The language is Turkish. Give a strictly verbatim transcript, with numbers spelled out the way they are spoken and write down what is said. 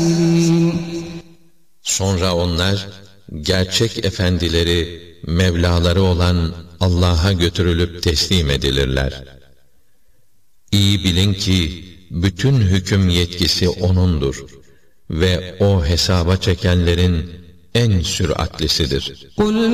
Sonra onlar, gerçek efendileri, Mevlaları olan Allah'a götürülüp teslim edilirler. İyi bilin ki, bütün hüküm yetkisi O'nundur ve O hesaba çekenlerin en süratlisidir.